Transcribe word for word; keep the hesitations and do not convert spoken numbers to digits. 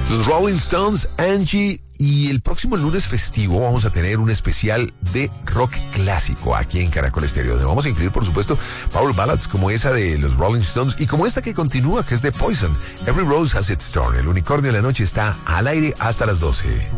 Los Rolling Stones, Angie, y el próximo lunes festivo vamos a tener un especial de rock clásico aquí en Caracol Estéreo, donde vamos a incluir, por supuesto, Power Ballads como esa de los Rolling Stones y como esta que continúa, que es de Poison. Every Rose Has Its Thorn. El unicornio de la noche está al aire hasta las doce.